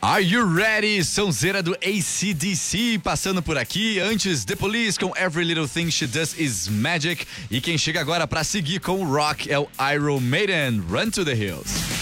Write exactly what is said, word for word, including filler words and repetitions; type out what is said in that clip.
Are You Ready? Sonzeira do A C D C passando por aqui. Antes, The Police com Every Little Thing She Does Is Magic. E quem chega agora pra seguir com o rock é o Iron Maiden, Run to the Hills.